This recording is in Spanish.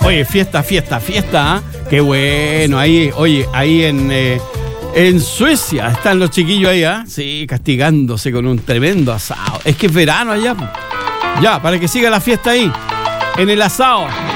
Oye, fiesta, ¿ah? Qué bueno. Ahí, oye, ahí en Suecia están los chiquillos ahí, ¿ah? Sí, castigándose con un tremendo asado. Es que es verano allá. Ya, para que siga la fiesta ahí, en el asado.